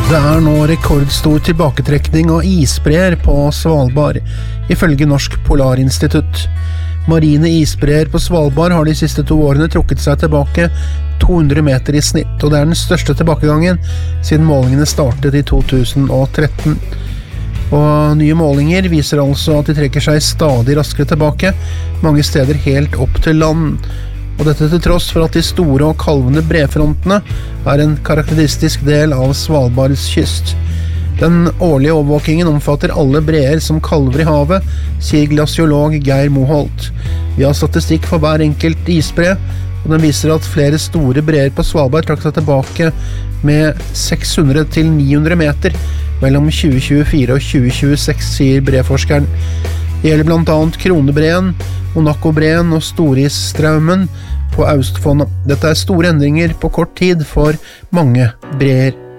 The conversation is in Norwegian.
Det nå rekordstor tilbaketrekning av isbreer på Svalbard, ifølge Norsk Polarinstitutt. Marine isbreer på Svalbard har de siste 2 årene trukket seg tilbake 200 meter i snitt, og det den største tilbakegangen siden målingene startet i 2013. Og nye målinger viser altså at de trekker seg stadig raskere tilbake, mange steder helt opp til land. Og dette til tross for at de store og kalvende brefrontene en karakteristisk del av Svalbards kyst. Den årlige overvåkingen omfatter alle breer som kalver i havet, sier glaciolog Geir Moholt. Vi har statistikk for hver enkelt isbre, og den viser at flere store breer på Svalbard trakk seg tilbake med 600 til 900 meter mellom 2024 og 2026, sier breforskeren. Det gjelder blant annet Kronebreen, Monaco-breen og Storisstraumen på Austfondet. Dette store endringer på kort tid for mange breer.